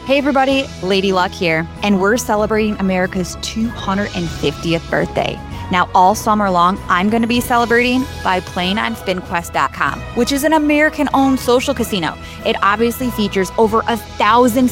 Hey everybody, Lady Luck here, and we're celebrating America's 250th birthday. Now, all summer long, I'm going to be celebrating by playing on SpinQuest.com, which is an American-owned social casino. It obviously features over 1,000